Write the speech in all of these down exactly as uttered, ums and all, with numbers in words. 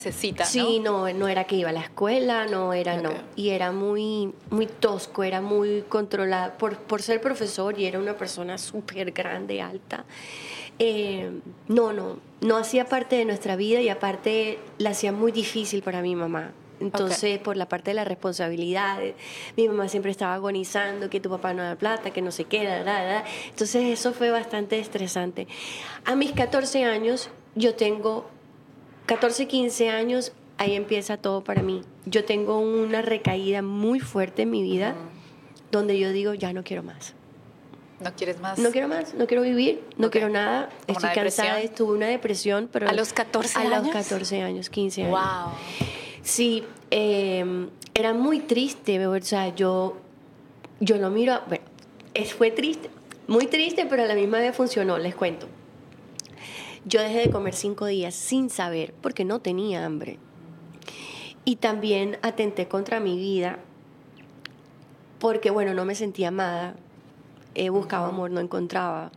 necesita, ¿no? Sí, no, no era que iba a la escuela, no era, Ok. no. Y era muy, muy tosco, era muy controlada por, por ser profesor y era una persona súper grande, alta. Eh, no, no, no hacía parte de nuestra vida y aparte la hacía muy difícil para mi mamá. Entonces, por la parte de las responsabilidades, mi mamá siempre estaba agonizando que tu papá no da plata, que no se queda, da, da. Entonces, eso fue bastante estresante. A mis catorce años, yo tengo catorce, quince años, ahí empieza todo para mí. Yo tengo una recaída muy fuerte en mi vida, Ujú. donde yo digo, ya no quiero más. ¿No quieres más? No quiero más, no quiero vivir, no Ok. quiero nada. ¿Como Estoy una cansada, depresión? tuve una depresión, pero ¿A los catorce a años? los catorce años, quince años. Wow. Sí, eh, era muy triste, o sea, yo, yo lo miro, bueno, es, fue triste, muy triste, pero a la misma vez funcionó, les cuento. Yo dejé de comer cinco días sin saber, porque no tenía hambre. Y también atenté contra mi vida, porque, bueno, no me sentía amada, eh, buscaba Ujú. amor, no encontraba.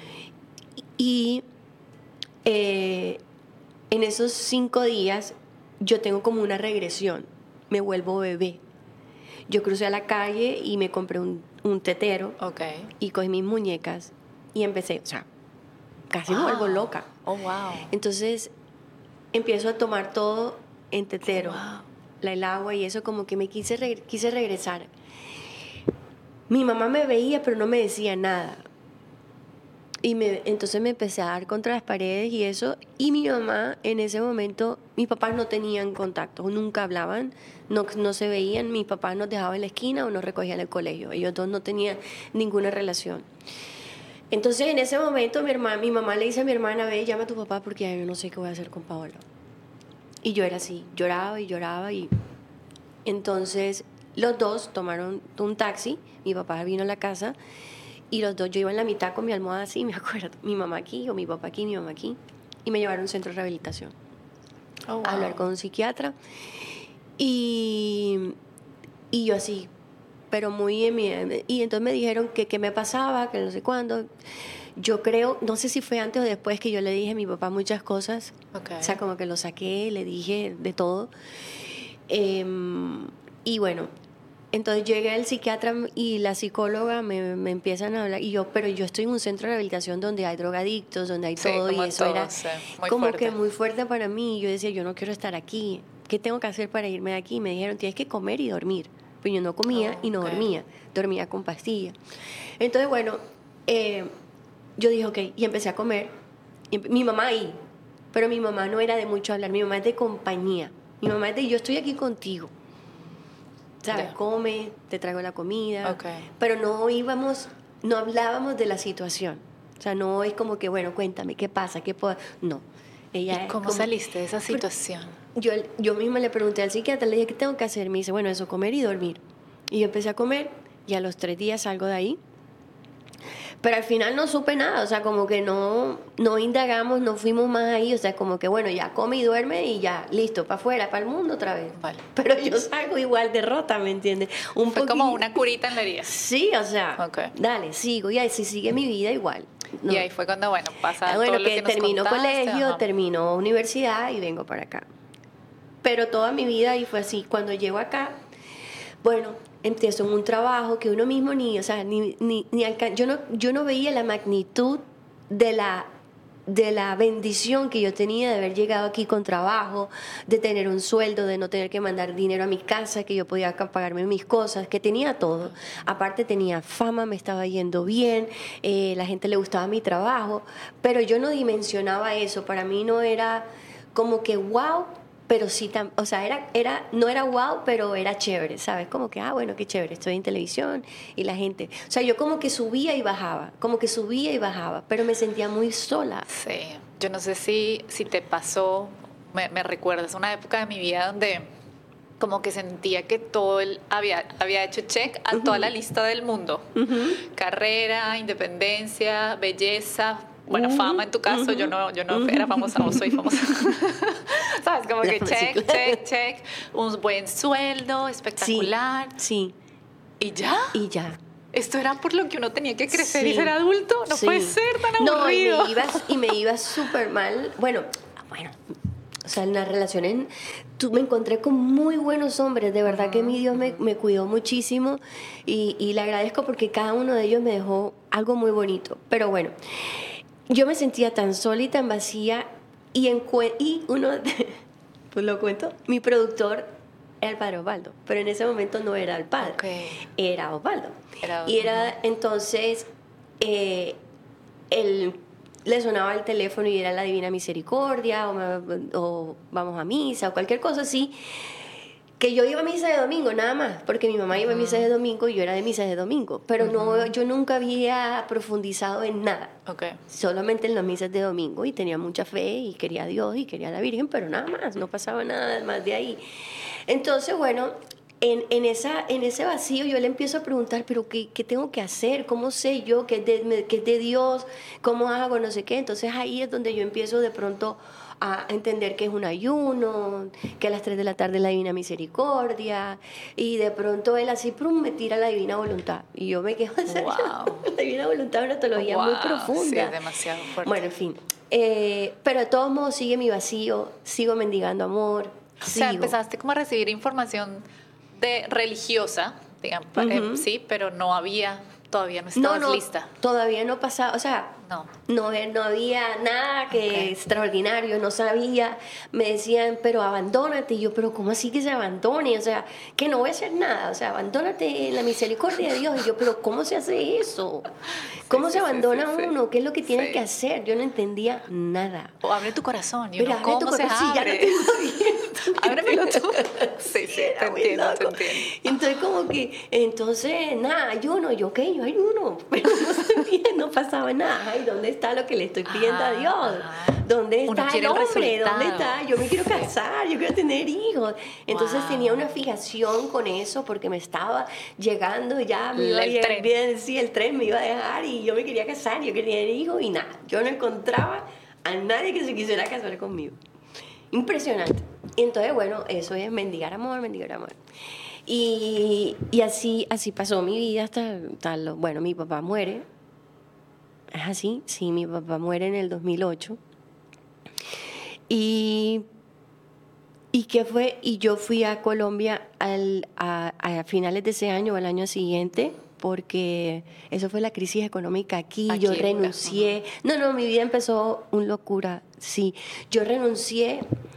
Y eh, en esos cinco días yo tengo como una regresión, me vuelvo bebé. Yo crucé a la calle y me compré un, un tetero Ok. y cogí mis muñecas y empecé, o sea, casi me vuelvo Wow. loca. Oh, wow. Entonces empiezo a tomar todo en tetero, Wow. la, el agua y eso, como que me quise, re- quise regresar. Mi mamá me veía pero no me decía nada. Y me, entonces me empecé a dar contra las paredes y eso. Y mi mamá en ese momento, mis papás no tenían contacto, nunca hablaban, no, no se veían. Mi papá nos dejaba en la esquina o nos recogía en el colegio. Ellos dos no tenían ninguna relación. Entonces en ese momento mi, hermana, mi mamá le dice a mi hermana, ve, llama a tu papá porque ya yo no sé qué voy a hacer con Paola. Y yo era así, lloraba y lloraba. Y entonces los dos tomaron un taxi, mi papá vino a la casa. Y los dos, yo iba en la mitad con mi almohada así, me acuerdo, mi mamá aquí, o mi papá aquí, mi mamá aquí, y me llevaron a un centro de rehabilitación, Oh, wow. a hablar con un psiquiatra, y, y yo así, pero muy en mi, y entonces me dijeron que qué me pasaba, que no sé cuándo. Yo creo, no sé si fue antes o después que yo le dije a mi papá muchas cosas, Ok. o sea, como que lo saqué, le dije de todo. Eh, y bueno, entonces llegué al psiquiatra y la psicóloga me, me empiezan a hablar, y yo, pero yo estoy en un centro de rehabilitación donde hay drogadictos, donde hay Sí, todo, y como en eso todo, era sí, muy como fuerte. que muy fuerte para mí. Y yo decía, yo no quiero estar aquí, ¿qué tengo que hacer para irme de aquí? Y me dijeron, tienes que comer y dormir. Pero yo no comía Oh, y no ok. dormía, dormía con pastillas. Entonces, bueno, eh, yo dije, ok, y empecé a comer. Y empe- mi mamá ahí, pero mi mamá no era de mucho hablar, mi mamá es de compañía. Mi mamá es de, yo estoy aquí contigo. ¿Sabes? Ya. Come, te traigo la comida. Ok. Pero no íbamos, no hablábamos de la situación. O sea, no es como que, bueno, cuéntame, ¿qué pasa? ¿Qué puedo? No. ¿Y Ella es cómo como... saliste de esa Por- situación? Yo, yo misma le pregunté al psiquiatra, le dije, ¿qué tengo que hacer? Me dice, bueno, eso, comer y dormir. Y yo empecé a comer y a los tres días salgo de ahí. Pero al final no supe nada, o sea, como que no, no indagamos, no fuimos más ahí, o sea, como que bueno, ya come y duerme y ya, listo, para afuera, para el mundo otra vez. Vale. Pero yo salgo igual de rota, ¿me entiendes? Un Fue como poquillo- una curita en la herida. Sí, o sea, Ok. dale, sigo, y ahí sí sigue mi vida igual. No. Y ahí fue cuando, bueno, pasa Ah, bueno, todo lo que que nos terminó contaste. colegio, Ajá. terminó universidad y vengo para acá. Pero toda mi vida ahí fue así. Cuando llego acá, bueno, empiezo en un trabajo que uno mismo ni, o sea, ni, ni, ni alcan- yo no, yo no veía la magnitud de la, de la bendición que yo tenía de haber llegado aquí con trabajo, de tener un sueldo, de no tener que mandar dinero a mi casa, que yo podía acá pagarme mis cosas, que tenía todo. Aparte tenía fama, me estaba yendo bien, eh, la gente le gustaba mi trabajo, pero yo no dimensionaba eso. Para mí no era como que wow, pero sí, tam- o sea, era, era, no era wow, pero era chévere, ¿sabes? Como que, ah, bueno, qué chévere, estoy en televisión y la gente, o sea, yo como que subía y bajaba, como que subía y bajaba, pero me sentía muy sola. Sí, yo no sé si, si te pasó, me, me recuerdas una época de mi vida donde como que sentía que todo el, había, había hecho check a toda la lista del mundo. Ujú. Carrera, independencia, belleza, bueno, Ujú, fama en tu caso, yo ujú, no, yo no ujú. era famosa, no soy famosa. ¿Sabes? Como La que fama, sí, check, claro. check, check, un buen sueldo, Sí, espectacular. sí, ¿Y ya? y ya. ¿Esto era por lo que uno tenía que crecer y Sí, ser adulto? No sí. puede ser tan No, y aburrido. me iba, y me iba súper mal. Bueno, bueno, O sea, en las relaciones, tú, me encontré con muy buenos hombres, de verdad que mi Dios me, me cuidó muchísimo y, y le agradezco porque cada uno de ellos me dejó algo muy bonito. Pero bueno, yo me sentía tan sola y tan vacía y, en, y uno, pues lo cuento, mi productor era el padre Osvaldo, pero en ese momento no era el padre, Okay. era Osvaldo. Era, y era uh-huh. entonces, eh, el... le sonaba el teléfono y era la Divina Misericordia o, me, o vamos a misa o cualquier cosa así, que yo iba a misa de domingo nada más, porque mi mamá uh-huh. iba a misa de domingo y yo era de misa de domingo, pero uh-huh. no, yo nunca había profundizado en nada, okay. solamente en las misas de domingo, y tenía mucha fe y quería a Dios y quería a la Virgen, pero nada más, no pasaba nada más de ahí. Entonces, bueno, En, en, esa, en ese vacío yo le empiezo a preguntar, pero ¿qué, qué tengo que hacer? ¿Cómo sé yo que es, de, que es de Dios? ¿Cómo hago? No sé qué. Entonces ahí es donde yo empiezo de pronto a entender que es un ayuno, que a las tres de la tarde es la Divina Misericordia, y de pronto él así prum, me tira la Divina Voluntad. Y yo me quedo, wow. La Divina Voluntad es una teología wow. muy profunda. Sí, es demasiado fuerte. Bueno, en fin. Eh, pero de todos modos sigue mi vacío, sigo mendigando amor. O sigo. sea, empezaste como a recibir información de religiosa, digamos, uh-huh. eh, sí, pero no había, todavía no estabas no, no, lista. Todavía no pasaba, o sea, no, no, no había nada que okay. extraordinario, no sabía, me decían, pero abandónate, y yo, pero ¿cómo así que se abandone? O sea, que no voy a hacer nada, o sea, abandónate en la misericordia de Dios, y yo, pero ¿cómo se hace eso? ¿Cómo sí, se sí, abandona sí, sí, uno? Sí. ¿Qué es lo que tienes sí. que hacer? Yo no entendía nada. O abre tu corazón, y pero uno, ¿cómo tu se corazón, abre? Sí, ya Ábremelo tú. Sí, sí, te entiendo, te entiendo. Entonces, como que, entonces, nada, ayuno, yo, ¿qué? Yo ayuno, pero no sabía, no pasaba nada. Ay, ¿dónde está lo que le estoy pidiendo ah, a Dios? ¿Dónde está el hombre? El ¿Dónde está? Yo me quiero casar, yo quiero tener hijos. Entonces wow. tenía una fijación con eso porque me estaba llegando, ya me iba a ir bien, sí, el tren me iba a dejar y yo me quería casar, yo quería tener hijos y nada. Yo no encontraba a nadie que se quisiera casar conmigo. Impresionante. Y entonces, bueno, eso es mendigar amor, mendigar amor. Y, y así, así pasó mi vida hasta, hasta lo, bueno, mi papá muere. ¿Es así? Sí, mi papá muere en el dos mil ocho. Y, y ¿qué fue? Y yo fui a Colombia al, a, a finales de ese año o al año siguiente, porque eso fue la crisis económica aquí, aquí yo renuncié. Uh-huh. No, no, mi vida empezó una locura, sí. Yo renuncié,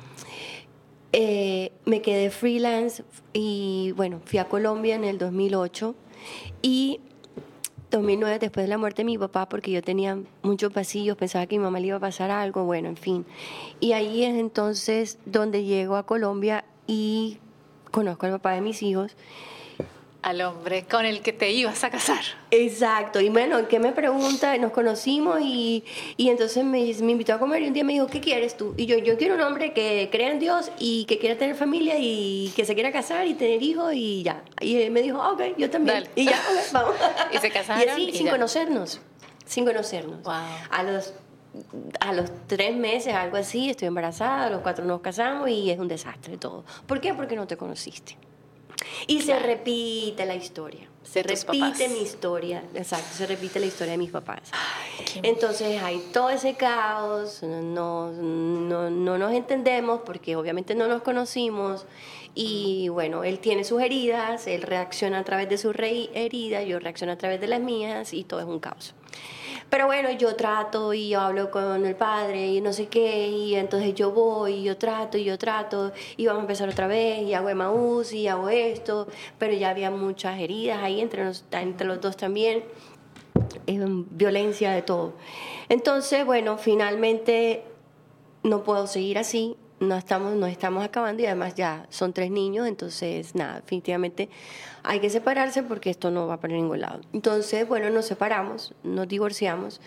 eh, me quedé freelance y bueno, fui a Colombia en el dos mil ocho y dos mil nueve, después de la muerte de mi papá, porque yo tenía muchos vacíos, pensaba que a mi mamá le iba a pasar algo, bueno, en fin. Y ahí es entonces donde llego a Colombia y conozco al papá de mis hijos. Al hombre con el que te ibas a casar. Exacto, y bueno, ¿qué me pregunta? Nos conocimos y, y entonces me, me invitó a comer y un día me dijo, ¿qué quieres tú? Y yo, yo quiero un hombre que crea en Dios y que quiera tener familia y que se quiera casar y tener hijos y ya. Y él me dijo, ah, ok, yo también. Dale. Y ya, okay, vamos. Y se casaron. Y así, y sin ya. conocernos, sin conocernos. Wow. A los, a los tres meses, algo así, estoy embarazada, a los cuatro nos casamos y es un desastre todo. ¿Por qué? Porque no te conociste. Y claro. se repite la historia, se repite papás. mi historia, exacto, se repite la historia de mis papás. Ay, entonces hay todo ese caos, no, no, no nos entendemos porque obviamente no nos conocimos y bueno, él tiene sus heridas, él reacciona a través de sus heridas, yo reacciono a través de las mías y todo es un caos. Pero bueno, yo trato y yo hablo con el padre y no sé qué, y entonces yo voy y yo trato y yo trato y vamos a empezar otra vez y hago Emaús y hago esto, pero ya había muchas heridas ahí entre, nos, entre los dos también, eh, violencia de todo. Entonces, bueno, finalmente no puedo seguir así, no estamos, nos estamos acabando y además ya son tres niños, entonces nada, definitivamente hay que separarse porque esto no va para ningún lado. Entonces, bueno, nos separamos, nos divorciamos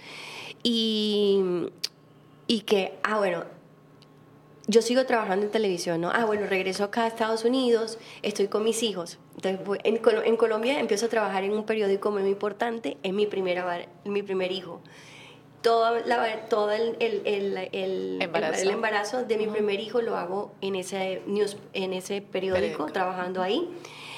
y, y que, ah, bueno, yo sigo trabajando en televisión, ¿no? Ah, bueno, regreso acá a Estados Unidos, estoy con mis hijos. Entonces, voy, en, en Colombia empiezo a trabajar en un periódico muy importante, es mi, primera, mi primer hijo. Todo, la, todo el, el, el, el, embarazo. el embarazo de mi uh-huh. primer hijo lo hago en ese, news, en ese periódico, periódico, trabajando ahí.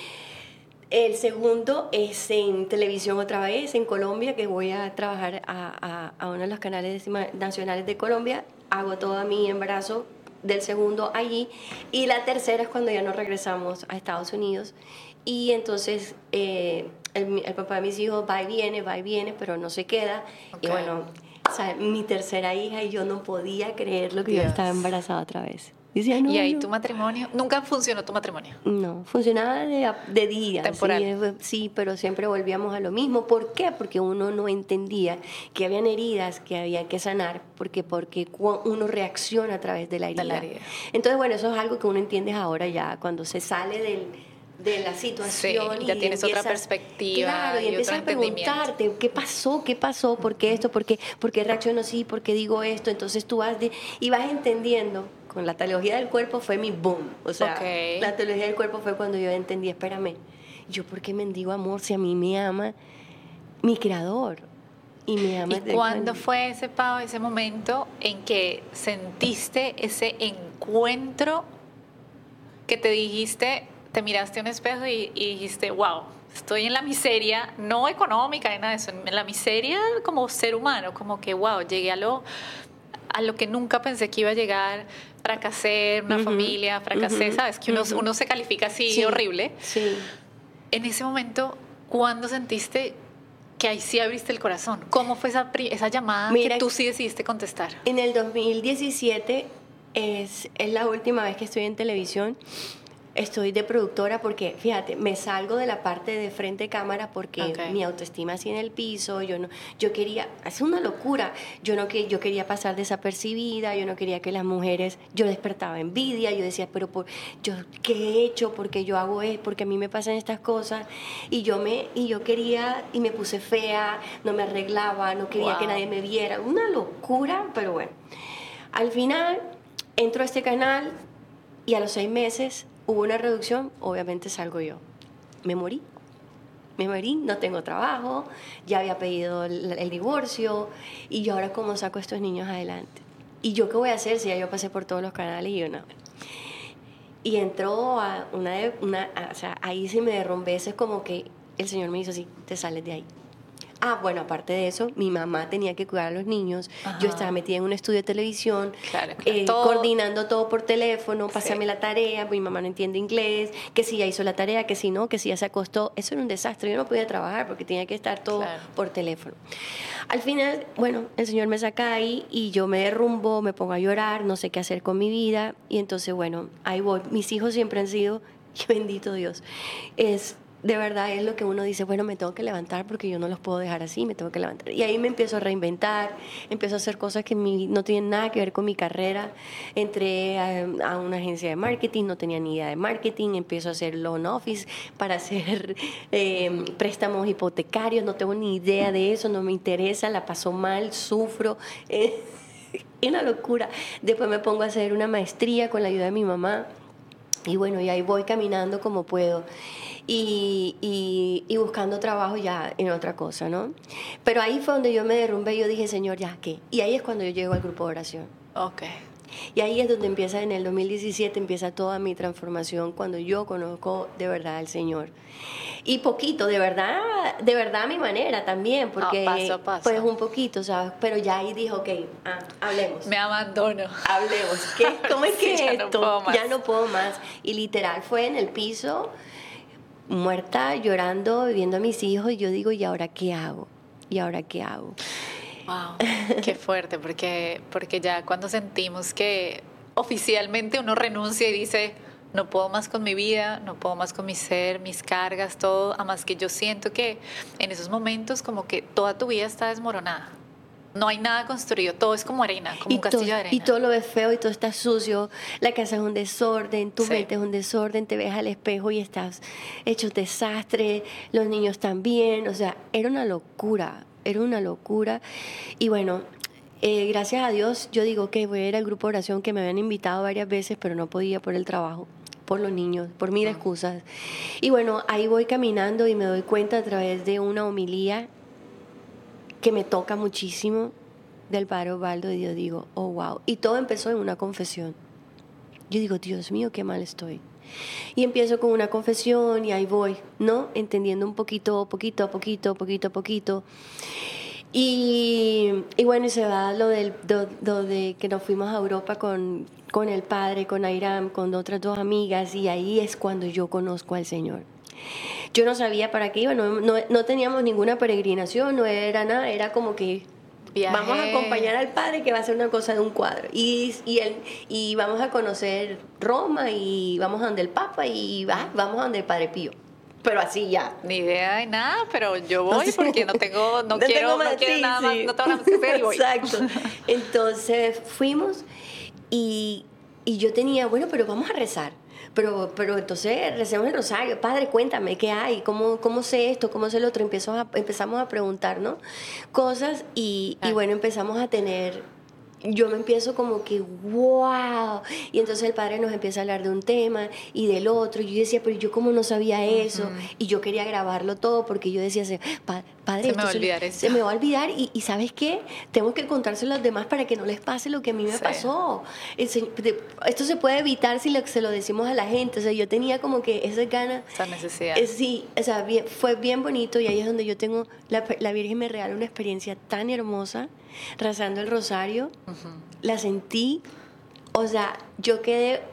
El segundo es en televisión otra vez, en Colombia, que voy a trabajar a, a, a uno de los canales nacionales de Colombia. Hago todo mi embarazo del segundo allí, y la tercera es cuando ya nos regresamos a Estados Unidos. Y entonces eh, el, el papá de mis hijos va y viene, va y viene, pero no se queda. Okay. Y bueno, o sea, mi tercera hija, y yo no podía creer lo que Dios. yo estaba embarazada otra vez. Decía, no, y ahí no. tu matrimonio, nunca funcionó tu matrimonio. No, funcionaba de, de día. Temporal. Sí, sí, pero siempre volvíamos a lo mismo. ¿Por qué? Porque uno no entendía que habían heridas que había que sanar, porque, porque uno reacciona a través de la herida. De la herida. Entonces, bueno, eso es algo que uno entiende ahora ya, cuando se sale del... de la situación, sí, ya y tienes empiezas, otra perspectiva, claro, y, y empiezas otro a preguntarte qué pasó, qué pasó, por qué esto, por qué, por qué reacciono así, por qué digo esto. Entonces tú vas de, y vas entendiendo. Con la teología del cuerpo fue mi boom, o sea, okay. la teología del cuerpo fue cuando yo entendí, espérame, yo por qué mendigo amor si a mí me ama mi creador y me ama. ¿Y cuándo fue ese, Pau, ese momento en que sentiste ese encuentro que te dijiste, te miraste a un espejo y, y dijiste, wow, estoy en la miseria, no económica ni nada de eso, en la miseria como ser humano, como que wow, llegué a lo, a lo que nunca pensé que iba a llegar, fracasé, una uh-huh, familia, fracasé, uh-huh, ¿sabes? Que uno, uh-huh. uno se califica así sí, horrible. Sí. En ese momento, ¿cuándo sentiste que ahí sí abriste el corazón? ¿Cómo fue esa, esa llamada Mira, que tú sí decidiste contestar? En el dos mil diecisiete es, es la última vez que estoy en televisión. Estoy de productora porque, fíjate, me salgo de la parte de frente de cámara porque okay. mi autoestima así en el piso, yo no, yo quería, es una locura, yo no que yo quería pasar desapercibida, yo no quería que las mujeres, yo despertaba envidia, yo decía, pero por, yo qué he hecho, porque yo hago esto, porque a mí me pasan estas cosas, y yo me, y yo quería, y me puse fea, no me arreglaba, no quería wow. que nadie me viera, una locura, pero bueno, al final entro a este canal y a los seis meses hubo una reducción, obviamente salgo yo. Me morí. Me morí, no tengo trabajo, ya había pedido el, el divorcio, y yo ahora cómo saco a estos niños adelante. ¿Y yo qué voy a hacer si ya yo pasé por todos los canales y yo no? Y entró a una, una a, o sea, ahí sí me derrumbé, eso es como que el Señor me hizo así, te sales de ahí. Ah, bueno, aparte de eso, mi mamá tenía que cuidar a los niños. Ajá. Yo estaba metida en un estudio de televisión, claro, claro. Eh, todo. coordinando todo por teléfono, pásame sí. la tarea, mi mamá no entiende inglés, que si ya hizo la tarea, que si no, que si ya se acostó. Eso era un desastre, yo no podía trabajar porque tenía que estar todo claro. por teléfono. Al final, bueno, el Señor me saca ahí y yo me derrumbo, me pongo a llorar, no sé qué hacer con mi vida, y entonces, bueno, ahí voy. Mis hijos siempre han sido, bendito Dios, es... de verdad es lo que uno dice, bueno, me tengo que levantar porque yo no los puedo dejar así, me tengo que levantar. Y ahí me empiezo a reinventar, empiezo a hacer cosas que mi, no tienen nada que ver con mi carrera. Entré a, a una agencia de marketing, no tenía ni idea de marketing, empiezo a hacer loan office para hacer eh, préstamos hipotecarios, no tengo ni idea de eso, no me interesa, la paso mal, sufro. Eh, es una locura. Después me pongo a hacer una maestría con la ayuda de mi mamá. Y bueno, y ahí voy caminando como puedo y, y, y buscando trabajo ya en otra cosa, ¿no? Pero ahí fue donde yo me derrumbé y yo dije, Señor, ¿ya qué? Y ahí es cuando yo llego al grupo de oración. Ok. Y ahí es donde empieza, en el dos mil diecisiete, empieza toda mi transformación cuando yo conozco de verdad al Señor. Y poquito, de verdad, de verdad a mi manera también, porque no, paso a paso. Pues un poquito, ¿sabes? Pero ya ahí dijo, ok, ah, hablemos. Me abandono. Hablemos. ¿Qué? ¿Cómo es que sí, ya esto? No puedo más. Ya no puedo más. Y literal fue en el piso, muerta, llorando, viendo a mis hijos, y yo digo, ¿y ahora qué hago? ¿Y ahora qué hago? Wow, qué fuerte, porque, porque ya cuando sentimos que oficialmente uno renuncia y dice, no puedo más con mi vida, no puedo más con mi ser, mis cargas, todo, además que yo siento que en esos momentos como que toda tu vida está desmoronada. No hay nada construido, todo es como arena, como y un castillo to- de arena. Y todo lo ves feo y todo está sucio, la casa es un desorden, tu sí. mente es un desorden, te ves al espejo y estás hecho desastre, los niños también, o sea, era una locura, era una locura. Y bueno, eh, gracias a Dios, yo digo que voy a ir al grupo de oración que me habían invitado varias veces, pero no podía por el trabajo, por los niños, por mil excusas. Y bueno, ahí voy caminando y me doy cuenta a través de una homilía que me toca muchísimo del Padre Osvaldo, y yo digo, oh, wow. Y todo empezó en una confesión. Yo digo, Dios mío, qué mal estoy. Y empiezo con una confesión y ahí voy, ¿no? Entendiendo un poquito, poquito a poquito, poquito a poquito. Y, y bueno, y se va lo, del, lo, lo de que nos fuimos a Europa con, con el padre, con Airam, con otras dos amigas, y ahí es cuando yo conozco al Señor. Yo no sabía para qué iba, no, no, no teníamos ninguna peregrinación, no era nada, era como que Viaje. vamos a acompañar al padre que va a hacer una cosa de un cuadro. Y, y, él, y vamos a conocer Roma y vamos a donde el Papa y va, vamos a donde el Padre Pío. Pero así ya. Ni idea de nada, pero yo voy Entonces, porque no tengo, no, no quiero, tengo más, no quiero sí, nada sí. más, no tengo nada más que hacer y voy. Exacto. Entonces fuimos y, y yo tenía, bueno, pero vamos a rezar. Pero, pero entonces recemos el rosario. Padre, cuéntame, ¿qué hay? ¿Cómo, cómo sé esto? ¿Cómo sé lo otro? Empezamos a, empezamos a preguntar, ¿no? Cosas y, y bueno, empezamos a tener... Yo me empiezo como que, wow. Y entonces el padre nos empieza a hablar de un tema y del otro. Y yo decía, pero yo como no sabía eso. Uh-huh. Y yo quería grabarlo todo porque yo decía, pa, padre, se me va a olvidar eso. Se me va a olvidar. Y, y ¿sabes qué? Tengo que contárselo a los demás para que no les pase lo que a mí me sí. pasó. Esto se puede evitar si lo, se lo decimos a la gente. O sea, yo tenía como que esas ganas. Esa necesidad. Eh, sí, o sea, bien, fue bien bonito. Y ahí es donde yo tengo, la, la Virgen me regala una experiencia tan hermosa. Rezando el rosario, uh-huh. la sentí, o sea, yo quedé,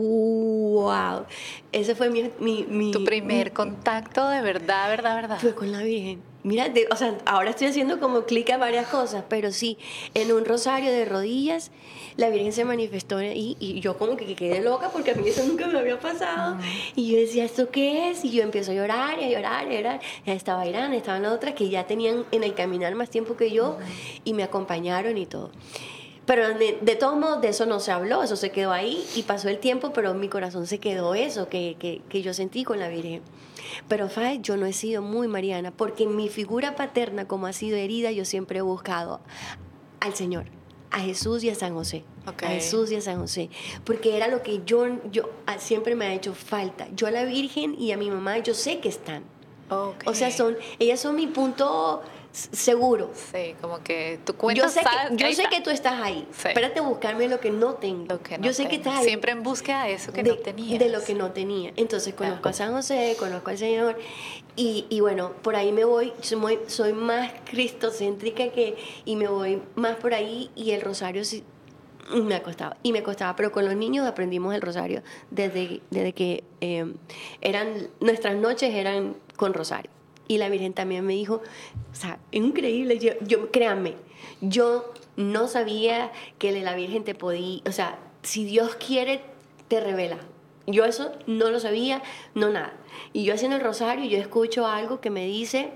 wow, ese fue mi... mi, mi tu primer mi, contacto de verdad, verdad, verdad. Fue con la Virgen. Mira, de, o sea, ahora estoy haciendo como clic a varias cosas, pero sí, en un rosario de rodillas, la Virgen se manifestó y, y yo como que quedé loca porque a mí eso nunca me había pasado. Uh-huh. Y yo decía, ¿esto qué es? Y yo empiezo a llorar y a llorar y a llorar. Ya estaba Irán, estaban las otras que ya tenían en el caminar más tiempo que yo uh-huh. y me acompañaron y todo. Pero de, de todos modos de eso no se habló, eso se quedó ahí y pasó el tiempo, pero en mi corazón se quedó eso que, que, que yo sentí con la Virgen. Pero, Fae, yo no he sido muy mariana, porque en mi figura paterna, como ha sido herida, yo siempre he buscado al Señor, a Jesús y a San José. Okay. A Jesús y a San José. Porque era lo que yo, yo siempre me ha hecho falta. Yo a la Virgen y a mi mamá, yo sé que están. Okay. O sea, son, ellas son mi punto seguro. Sí, como que tu cuenta yo sé sabes, que, yo sé que tú estás ahí. Sí. Espérate a buscarme lo que no tengo. Lo que no yo sé tengo. que estás ahí. Siempre en búsqueda de eso que de, no tenías. De lo que no tenía. Entonces conozco claro. a San José, conozco al Señor y, y bueno, por ahí me voy, soy, soy más cristocéntrica que, y me voy más por ahí y el rosario sí, me acostaba. Y me acostaba, pero con los niños aprendimos el rosario desde, desde que eh, eran, nuestras noches eran con rosario. Y la Virgen también me dijo, o sea, es increíble, yo, yo créanme, yo no sabía que la Virgen te podía, o sea, si Dios quiere, te revela. Yo eso no lo sabía, no nada. Y yo haciendo el rosario, yo escucho algo que me dice,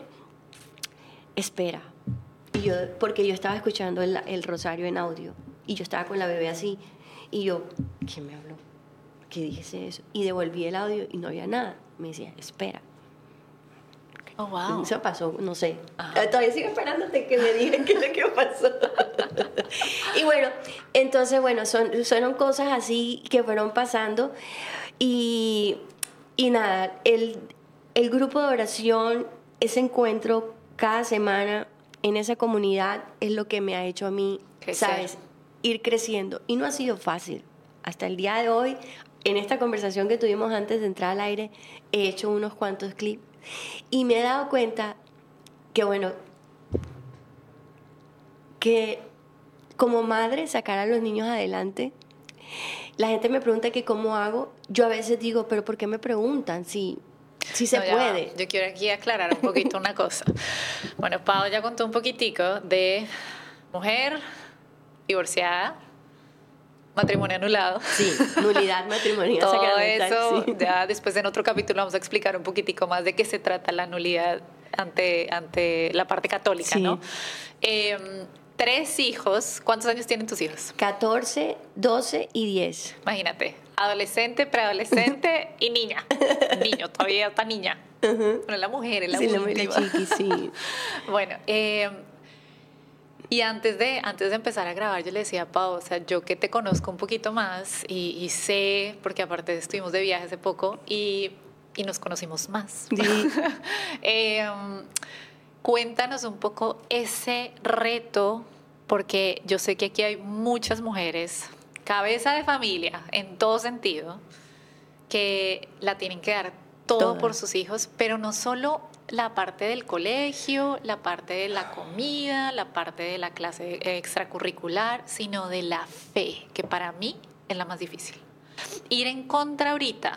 espera. Y yo, porque yo estaba escuchando el, el rosario en audio, y yo estaba con la bebé así, y yo, ¿quién me habló? ¿Qué dije eso? Y devolví el audio y no había nada. Me decía, espera. Oh, wow. Eso pasó, no sé. Ajá. Todavía sigo esperándote que me digan qué es lo que pasó. Y bueno, entonces, bueno, son, son cosas así que fueron pasando. Y, y nada, el, el grupo de oración, ese encuentro cada semana en esa comunidad es lo que me ha hecho a mí, crecer. ¿Sabes? Ir creciendo. Y no ha sido fácil. Hasta el día de hoy, en esta conversación que tuvimos antes de entrar al aire, he hecho unos cuantos clips. Y me he dado cuenta que, bueno, que como madre sacar a los niños adelante, la gente me pregunta que cómo hago, yo a veces digo, pero ¿por qué me preguntan si, si se no, ya, puede? Yo quiero aquí aclarar un poquito una cosa. Bueno, Pau ya contó un poquitico de mujer divorciada, matrimonio anulado. Sí, nulidad matrimonial todo sacramental. Eso, sí. ya después en otro capítulo vamos a explicar un poquitico más de qué se trata la nulidad ante, ante la parte católica, sí. ¿no? Eh, tres hijos. ¿Cuántos años tienen tus hijos? catorce, doce y diez. Imagínate, adolescente, preadolescente y niña. Niño, todavía está niña. Uh-huh. Bueno, la mujer es la sí, última. La mujer chiqui, sí. Bueno, eh, y antes de, antes de empezar a grabar, yo le decía a Pau, o sea, yo que te conozco un poquito más y, y sé, porque aparte estuvimos de viaje hace poco y, y nos conocimos más. Sí. eh, cuéntanos un poco ese reto, porque yo sé que aquí hay muchas mujeres, cabeza de familia, en todo sentido, que la tienen que dar todo Toda. por sus hijos, pero no solo la parte del colegio, la parte de la comida, la parte de la clase extracurricular, sino de la fe, que para mí es la más difícil. Ir en contra ahorita